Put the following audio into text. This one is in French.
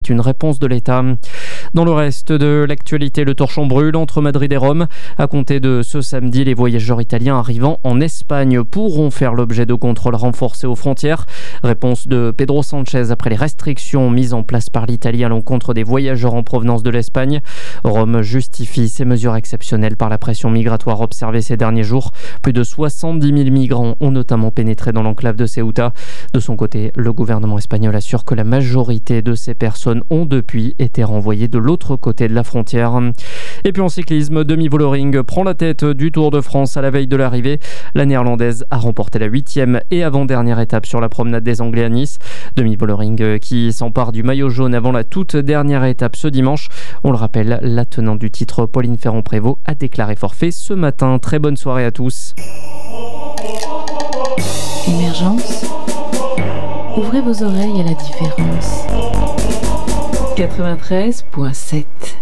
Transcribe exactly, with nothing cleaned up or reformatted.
Une réponse de l'État. Dans le reste de l'actualité, le torchon brûle entre Madrid et Rome. À compter de ce samedi, les voyageurs italiens arrivant en Espagne pourront faire l'objet de contrôles renforcés aux frontières. Réponse de Pedro Sanchez après les restrictions mises en place par l'Italie à l'encontre des voyageurs en provenance de l'Espagne. Rome justifie ces mesures exceptionnelles par la pression migratoire observée ces derniers jours. Plus de soixante-dix mille migrants ont notamment pénétré dans l'enclave de Ceuta. De son côté, le gouvernement espagnol assure que la majorité de ces personnes ont depuis été renvoyés de l'autre côté de la frontière. Et puis en cyclisme, Demi Vollering prend la tête du Tour de France à la veille de l'arrivée. La néerlandaise a remporté la huitième et avant-dernière étape sur la promenade des Anglais à Nice. Demi Vollering qui s'empare du maillot jaune avant la toute dernière étape ce dimanche. On le rappelle, la tenante du titre, Pauline Ferrand-Prévot, a déclaré forfait ce matin. Très bonne soirée à tous. Émergence. Ouvrez vos oreilles à la différence. quatre-vingt-treize virgule sept